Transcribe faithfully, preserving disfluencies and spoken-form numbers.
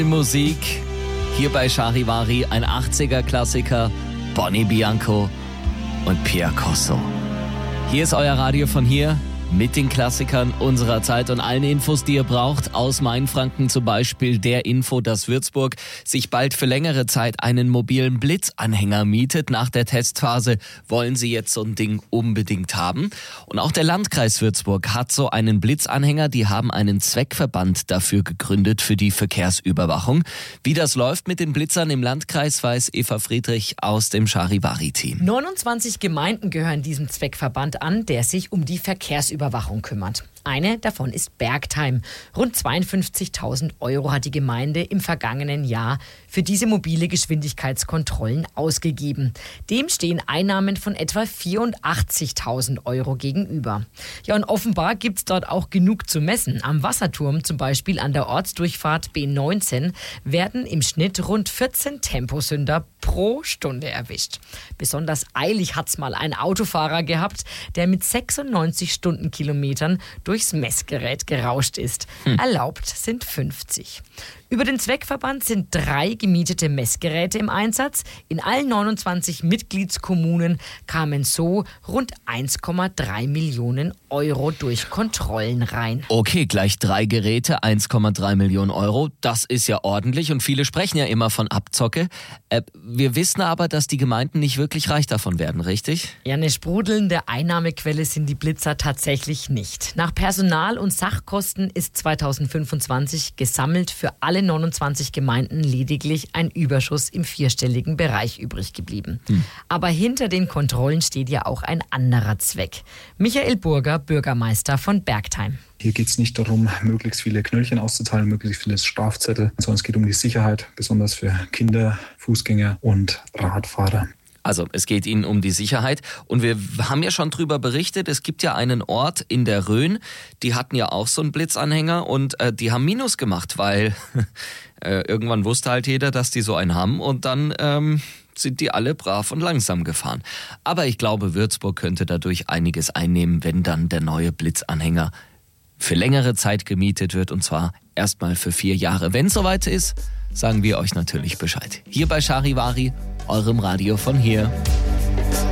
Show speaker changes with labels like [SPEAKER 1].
[SPEAKER 1] Musik. Hier bei Charivari ein achtziger-Klassiker, Bonnie Bianco und Pierre Corso. Hier ist euer Radio von hier mit den Klassikern unserer Zeit und allen Infos, die ihr braucht. Aus Mainfranken zum Beispiel der Info, dass Würzburg sich bald für längere Zeit einen mobilen Blitzanhänger mietet. Nach der Testphase wollen sie jetzt so ein Ding unbedingt haben. Und auch der Landkreis Würzburg hat so einen Blitzanhänger. Die haben einen Zweckverband dafür gegründet für die Verkehrsüberwachung. Wie das läuft mit den Blitzern im Landkreis, weiß Eva Friedrich aus dem Charivari-Team.
[SPEAKER 2] neunundzwanzig Gemeinden gehören diesem Zweckverband an, der sich um die Verkehrsüberwachung Überwachung kümmert. Eine davon ist Bergheim. Rund zweiundfünfzigtausend Euro hat die Gemeinde im vergangenen Jahr für diese mobile Geschwindigkeitskontrollen ausgegeben. Dem stehen Einnahmen von etwa vierundachtzigtausend Euro gegenüber. Ja, und offenbar gibt es dort auch genug zu messen. Am Wasserturm, zum Beispiel an der Ortsdurchfahrt B neunzehn, werden im Schnitt rund vierzehn Temposünder pro Stunde erwischt. Besonders eilig hat's mal ein Autofahrer gehabt, der mit sechsundneunzig Stundenkilometern durchs Messgerät gerauscht ist. Hm. Erlaubt sind fünfzig. Über den Zweckverband sind drei gemietete Messgeräte im Einsatz. In allen neunundzwanzig Mitgliedskommunen kamen so rund eins Komma drei Millionen Euro durch Kontrollen rein.
[SPEAKER 1] Okay, gleich drei Geräte, eins Komma drei Millionen Euro. Das ist ja ordentlich und viele sprechen ja immer von Abzocke. Äh, wir wissen aber, dass die Gemeinden nicht wirklich reich davon werden, richtig?
[SPEAKER 2] Ja, eine sprudelnde Einnahmequelle sind die Blitzer tatsächlich nicht. Nach Personal- und Sachkosten ist zweitausendfünfundzwanzig gesammelt für alle neunundzwanzig Gemeinden lediglich ein Überschuss im vierstelligen Bereich übrig geblieben. Hm. Aber hinter den Kontrollen steht ja auch ein anderer Zweck. Michael Burger, Bürgermeister von Bergheim.
[SPEAKER 3] Hier geht es nicht darum, möglichst viele Knöllchen auszuteilen, möglichst viele Strafzettel, sondern es geht um die Sicherheit, besonders für Kinder, Fußgänger und Radfahrer.
[SPEAKER 1] Also es geht Ihnen um die Sicherheit und wir haben ja schon drüber berichtet, es gibt ja einen Ort in der Rhön, die hatten ja auch so einen Blitzanhänger und äh, die haben Minus gemacht, weil äh, irgendwann wusste halt jeder, dass die so einen haben und dann ähm, sind die alle brav und langsam gefahren. Aber ich glaube, Würzburg könnte dadurch einiges einnehmen, wenn dann der neue Blitzanhänger für längere Zeit gemietet wird und zwar erstmal für vier Jahre. Wenn es soweit ist, sagen wir euch natürlich Bescheid. Hier bei Charivari, eurem Radio von hier.